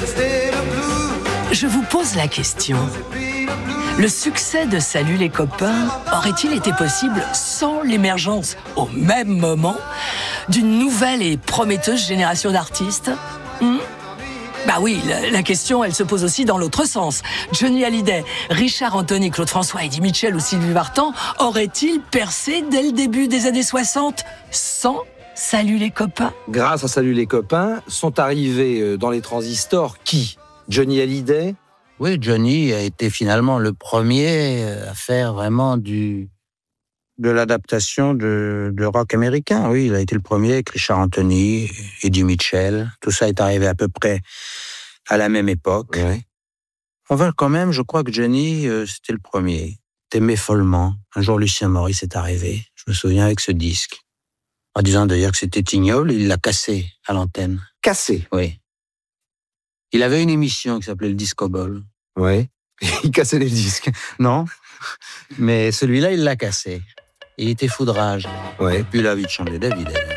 Je vous pose la question. Le succès de Salut les copains aurait-il été possible sans l'émergence, au même moment, d'une nouvelle et prometteuse génération d'artistes ? Bah oui, la question, elle se pose aussi dans l'autre sens. Johnny Hallyday, Richard Anthony, Claude François, Eddie Mitchell ou Sylvie Vartan auraient-ils percé dès le début des années 60 sans Salut les copains ? Grâce à Salut les copains, sont arrivés dans les transistors qui ? Johnny Hallyday ? Oui, Johnny a été finalement le premier à faire vraiment de l'adaptation de rock américain. Oui, il a été le premier avec Richard Anthony, Eddie Mitchell. Tout ça est arrivé à peu près à la même époque. Ouais. Enfin, quand même, je crois que Johnny, c'était le premier. T'aimais follement. Un jour, Lucien Maurice est arrivé. Je me souviens avec ce disque. En disant d'ailleurs que c'était ignoble, il l'a cassé à l'antenne. Cassé. Oui. Il avait une émission qui s'appelait le Disco Ball. Ouais. Il cassait les disques. Non, mais celui-là, il l'a cassé. Il était foudrage. Ouais. Et puis la vie de changer d'avis, d'ailleurs.